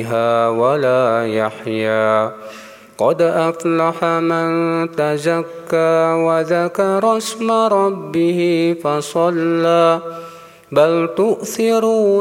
ولا يحيا قد أفلح من تزكى وذكر اسم ربه فصلى بل تؤثرون